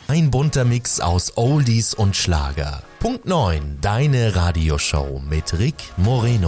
Ein bunter Mix aus Oldies und Schlager. Punkt 9, deine Radioshow mit Rick Moreno.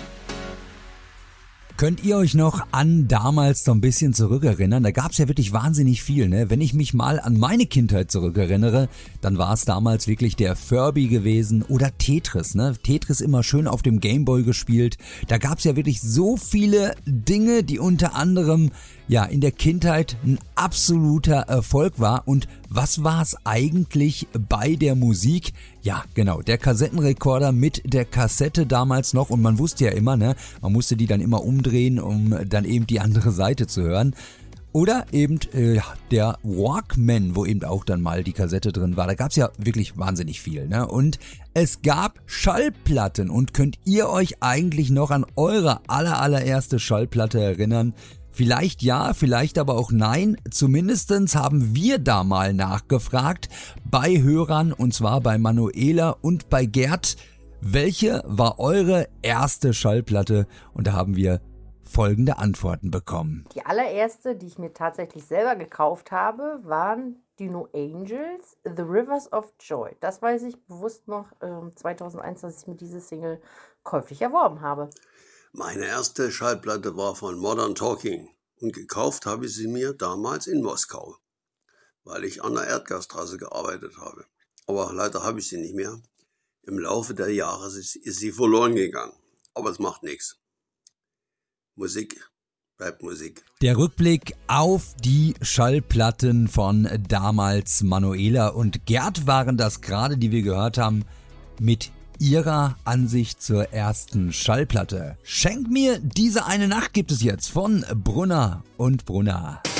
Könnt ihr euch noch an damals so ein bisschen zurückerinnern? Da gab's ja wirklich wahnsinnig viel, ne? Wenn ich mich mal an meine Kindheit zurückerinnere, dann war es damals wirklich der Furby gewesen oder Tetris, ne? Tetris immer schön auf dem Gameboy gespielt. Da gab's ja wirklich so viele Dinge, die unter anderem ja in der Kindheit ein absoluter Erfolg war. Und was war es eigentlich bei der Musik? Ja, genau, der Kassettenrekorder mit der Kassette damals noch, und man wusste ja immer, ne, man musste die dann immer umdrehen, um dann eben die andere Seite zu hören. Oder eben der Walkman, wo eben auch dann mal die Kassette drin war. Da gab's ja wirklich wahnsinnig viel, ne? Und es gab Schallplatten. Und könnt ihr euch eigentlich noch an eure allererste Schallplatte erinnern? Vielleicht ja, vielleicht aber auch nein. Zumindestens haben wir da mal nachgefragt bei Hörern, und zwar bei Manuela und bei Gerd. Welche war eure erste Schallplatte? Und da haben wir folgende Antworten bekommen. Die allererste, die ich mir tatsächlich selber gekauft habe, waren die No Angels, The Rivers of Joy. Das weiß ich bewusst noch 2001, dass ich mir diese Single käuflich erworben habe. Meine erste Schallplatte war von Modern Talking und gekauft habe ich sie mir damals in Moskau, weil ich an der Erdgasstraße gearbeitet habe. Aber leider habe ich sie nicht mehr. Im Laufe der Jahre ist sie verloren gegangen. Aber es macht nichts. Musik bleibt Musik. Der Rückblick auf die Schallplatten von damals. Manuela und Gerd waren das gerade, die wir gehört haben, mit ihrer Ansicht zur ersten Schallplatte. Schenk mir diese eine Nacht gibt es jetzt von Brunner und Brunner.